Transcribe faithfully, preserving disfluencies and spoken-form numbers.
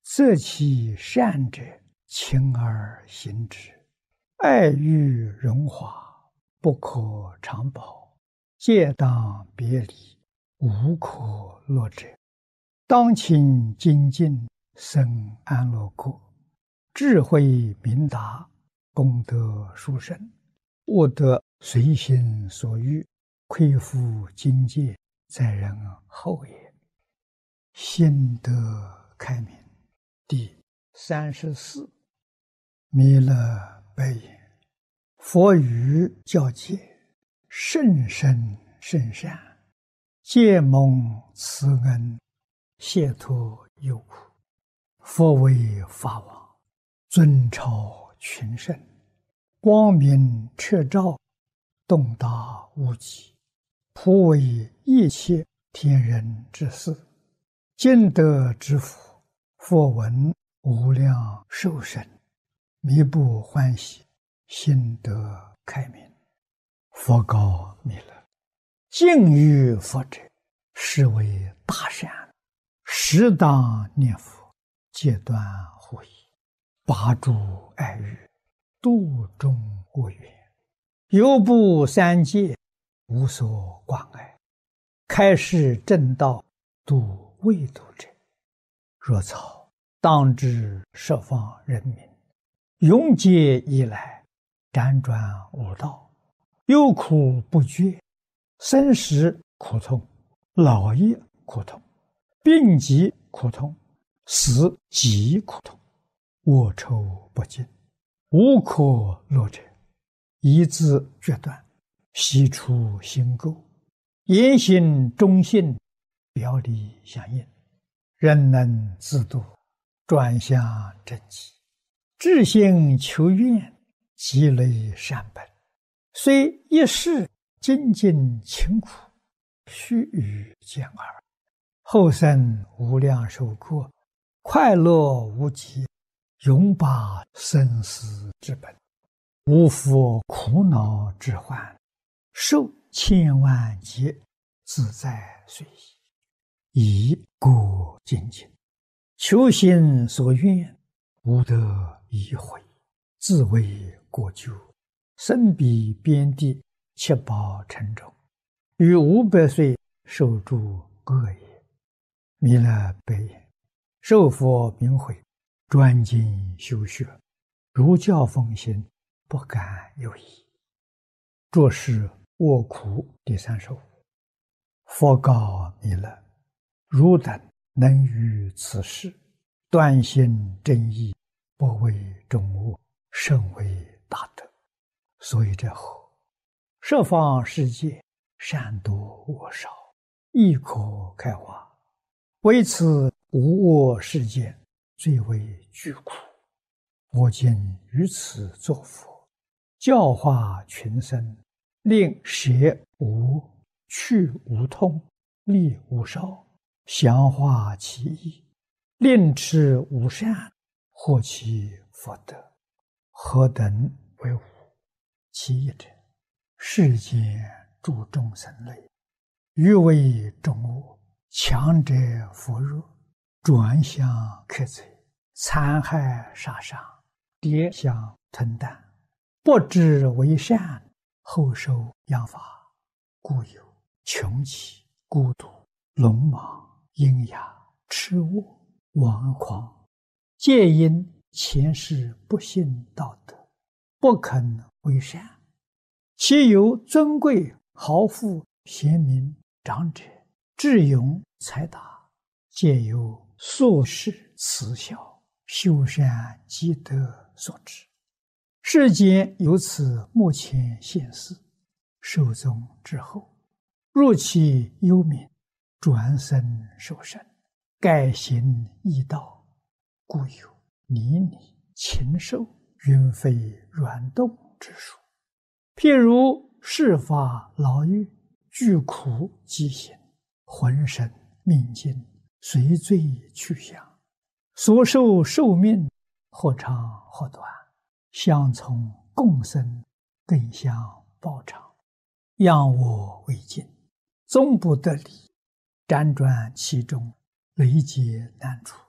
择其善者，亲而行之。爱欲荣华，不可长保，戒当别离，无可乐者。当勤精进，生安乐国。智慧明达，功德殊胜，悟得随心所欲，恢复境界，在人后也。心得开明。第三十四，弥勒白言：佛语教戒，甚深甚善，皆蒙慈恩，解脱忧苦。佛为法王，尊超群圣，光明彻照，洞达无极，普为一切天人之事。今得之福，佛闻无量寿生，弥不欢喜，心得开明。佛告弥勒：敬于佛者，是为大善，适当念佛，戒断护疑，拔诸爱欲，度众恶缘，犹不三界，无所关爱，开示正道，度未度者。若草当知十方人民，永劫以来，辗转无道，忧苦不绝，生时苦痛，老也苦痛，病疾苦痛，死极苦痛，恶臭不尽，无可乐者。一字决断，悉出心垢，言行忠信，表里相应，人能自度，转向正极，至心求愿，积累善本，虽一世精进勤苦，须臾见耳，后生无量寿过，快乐无极，永拔生死之本，无复苦恼之患，受千万劫，自在随意。以故精进，求心所愿，无得已悔，自为过咎，身彼边地，七宝沉重，于五百岁受诸恶也。弥勒白言：受佛名诲，专精修学，如教奉行，不敢有疑。作是卧苦第三十五。佛告弥勒：汝等能于此事，断心正义，不为众恶，甚为大德。所以者何？十方世界，善多恶少，亦可开化，唯此无恶世间，最为巨苦。我今于此作佛，教化群生，令舍无、去无痛，利无少，详化其意，令持无善，获其福德。何等为无？其一者，世间诸众生类，欲为众恶，强者扶弱，转向克贼，残害杀伤，跌相吞啖，不知为善，后受殃罚，故有穷奇、孤独、聋盲、瘖哑、痴恶、顽狂，皆因前世不信道德，不肯为善。其有尊贵、豪富、贤明、长者、智勇、才达，皆由宿世慈孝、修善积德所致。世间由此目前现世，寿终之后，入其幽冥，转生受生，改行异道，故有泥泞、禽兽、云飞软动之说。譬如世法牢狱，具苦疾行，浑身命尽，随罪去向，所受寿命，或长或短，相从共生，更相报偿，仰我为镜，终不得离，辗转其中，累劫难除。